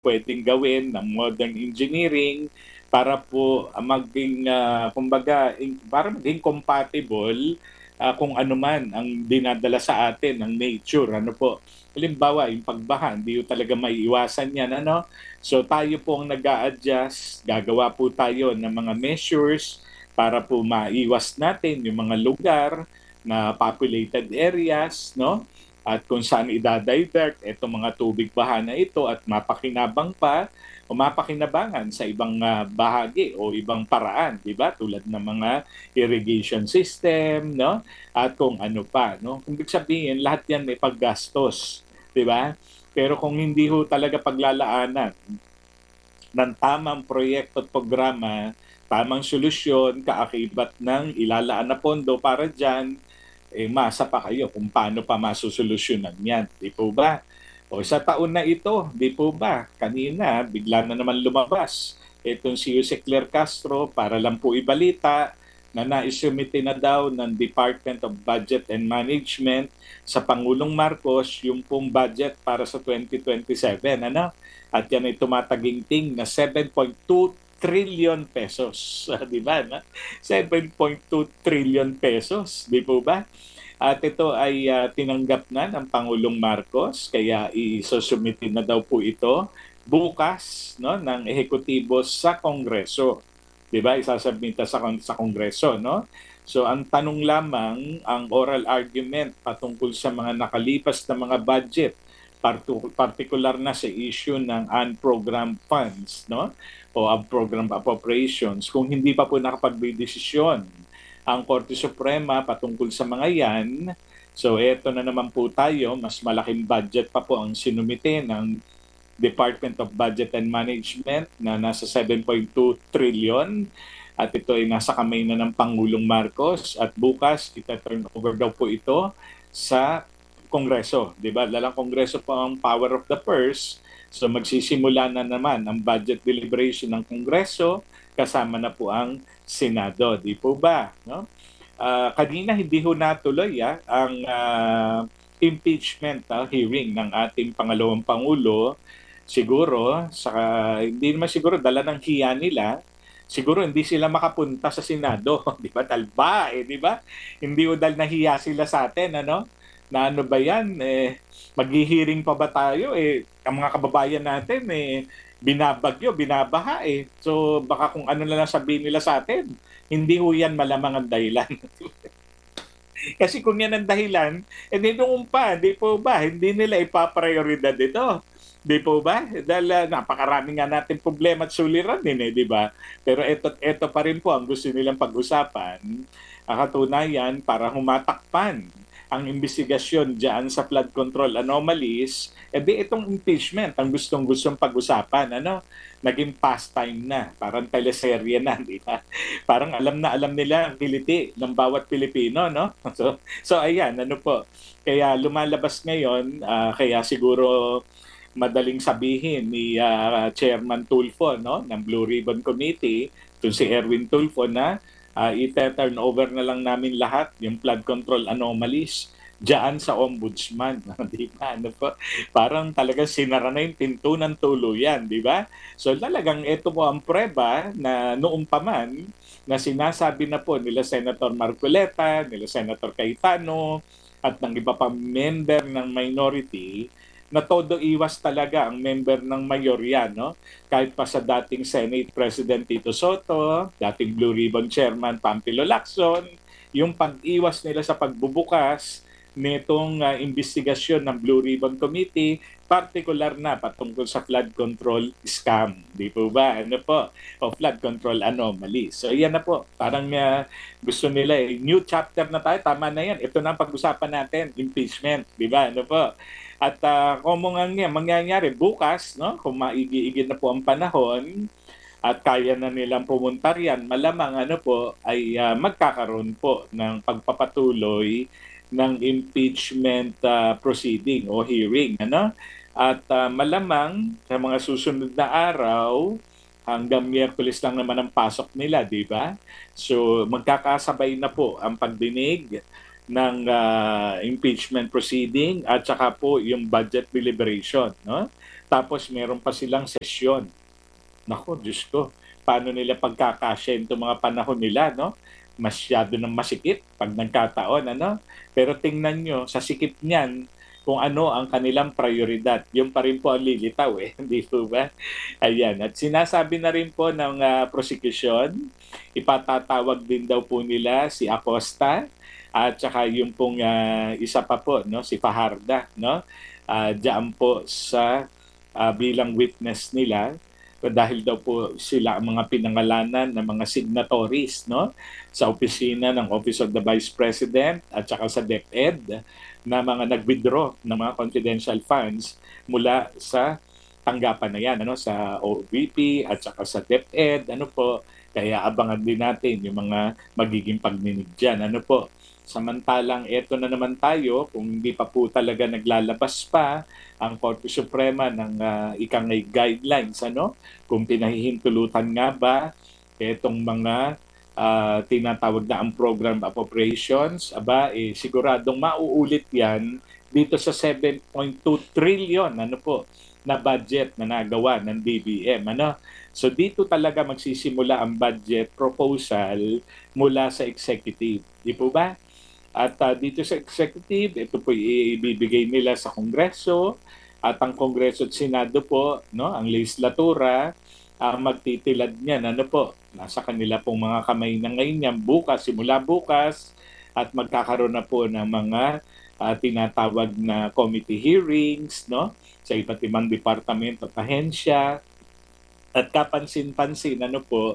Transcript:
pwedeng gawin ng modern engineering para po maging, kumbaga, para maging compatible kung ano man ang dinadala sa atin ng nature. Ano po? Halimbawa, yung pagbaha, hindi po talaga maiiwasan yan. Ano? So tayo po ang nag-a-adjust, gagawa po tayo ng mga measures para po maiwas natin yung mga lugar na populated areas, no? At kung saan idadivert itong mga tubig baha na ito at mapakinabang pa o mapakinabangan sa ibang bahagi o ibang paraan, di ba? Tulad ng mga irrigation system, no? At kung ano pa, no? Kung ibig sabihin, lahat yan may paggastos, di ba? Pero kung hindi ho talaga paglalaanan ng tamang proyekto at programa, tamang solusyon, kaakibat ng ilalaan na pondo para dyan, masa pa kayo kung paano pa masusolusyonan yan. Di po ba? O sa taon na ito, di po ba? Kanina, bigla na naman lumabas. Itong si Jose Claire Castro, para lang po ibalita, na naisumite na daw ng Department of Budget and Management sa Pangulong Marcos yung pong budget para sa 2027. Ano? At yan ay tumataginting na 7.2 trillion pesos. Di ba? Na? 7.2 trillion pesos. Di po ba? At ito ay tinanggap na ng Pangulong Marcos, kaya isusumite na daw po ito bukas, no, ng ehekutibo sa Kongreso. 'Di ba? Isasubmita sa Kongreso, no? So ang tanong lamang, ang oral argument patungkol sa mga nakalipas na mga budget, particular na sa issue ng unprogrammed funds, no? O unprogrammed appropriations, kung hindi pa po nakapagdesisyon ang Korte Suprema patungkol sa mga yan. So eto na naman po tayo, mas malaking budget pa po ang sinumite ng Department of Budget and Management na nasa 7.2 trillion at ito ay nasa kamay na ng Pangulong Marcos at bukas ita-turn over daw po ito sa Kongreso. Diba? Dalang Kongreso po ang power of the purse. So magsisimula na naman ang budget deliberation ng Kongreso kasama na po ang Senado. Di po ba? No? Kanina hindi ho natuloy ang impeachment hearing ng ating pangalawang Pangulo. Siguro, hindi naman siguro dala ng hiya nila, siguro hindi sila makapunta sa Senado, di ba? Talba, di ba? Hindi o dahil nahiya sila sa atin, ano? Na ano ba yan? Maghihiring pa ba tayo? Ang mga kababayan natin, binabagyo, binabaha, So, baka kung ano na lang sabihin nila sa atin, hindi ho yan malamang ang dahilan. Kasi kung yan ang dahilan, noong pa, di po ba? Hindi nila ipaprioridad ito. Di po ba? Dahil napakarami nga natin problema at suliran din di ba? Pero ito pa rin po ang gusto nilang pag-usapan. Ang katunayan, para humatakpan ang investigasyon diyan sa flood control anomalies, itong impeachment ang gustong-gustong pag-usapan. Ano? Naging pastime na, parang teleserye na, di ba? Parang alam na alam nila ang kiliti ng bawat Pilipino, no? So ayan, ano po. Kaya lumalabas ngayon, kaya siguro madaling sabihin ni Chairman Tulfo, no, ng Blue Ribbon Committee, itong si Erwin Tulfo, na i-turn over na lang namin lahat yung flood control anomalies diyan sa ombudsman. Di ba? Ano po? Parang talagang sinara na yung pinto ng tuluyan, di ba? So talagang ito po ang preba na noong pa man na sinasabi na po nila Senator Marcoleta, nila Senator Cayetano, at ng iba pang member ng minority, na todo iwas talaga ang member ng mayorya, no? Kahit pa sa dating Senate President Tito Soto, dating Blue Ribbon Chairman Pampilo Lacson, yung pag-iwas nila sa pagbubukas nitong investigasyon ng Blue Ribbon Committee, particular na patungkol sa flood control scam. Di po ba? Ano po? O flood control anomaly. So yan na po. Parang gusto nila new chapter na tayo. Tama na yan. Ito na ang pag-usapan natin. Impeachment. Di ba? Ano po? At kung mangyayari bukas, no, kung maigi-igit na po ang panahon at kaya na nilang pumunta riyan, malamang ano po ay magkakaroon po ng pagpapatuloy ng impeachment proceeding o hearing, ano? At malamang sa mga susunod na araw, hanggang Miyerkules lang naman ang pasok nila, di ba? So magkakasabay na po ang pagdinig ng impeachment proceeding at saka po yung budget deliberation, no? Tapos meron pa silang sesyon. Naku, Diyos ko, paano nila pagkakasya itong mga panahon nila, no? Masyado ng masikip pag nagkataon, ano? Pero tingnan nyo, sa sikip niyan, kung ano ang kanilang prioridad. Yung pa rin po ang lilitaw eh, hindi po ba? Ayan, at sinasabi na rin po ng prosecution, ipatatawag din daw po nila si Acosta at saka yung pong isa pa po, no, si Fajarda, no? Diyan po sa bilang witness nila dahil daw po sila ang mga pinangalanan ng mga signatories, no, sa opisina ng Office of the Vice President at saka sa DepEd na mga nag-withdraw ng mga confidential funds mula sa tanggapan na yan, ano, sa OVP at saka sa DepEd, ano po, kaya abangan din natin yung mga magiging pagninig dyan, ano po. Samantalang eto na naman tayo, kung hindi pa po talaga naglalabas pa ang Korte Suprema ng ikangay guidelines, ano, kung pinahihintulutan nga ba etong mga tinatawag na ang program appropriations, aba, siguradong mauulit yan dito sa 7.2 trillion, ano po, na budget na nagawa ng DBM. Ano? So dito talaga magsisimula ang budget proposal mula sa executive. Di po ba? At dito sa executive, ito po ibibigay nila sa Kongreso at ang Kongreso at Senado po, no, ang legislatura, ang magtitilad niyan, ano po, nasa kanila pong mga kamay na ngayon yan, bukas, simula bukas, at magkakaroon na po ng mga tinatawag na committee hearings, no, sa iba't ibang departamento at ahensya, at kapansin-pansin, ano po,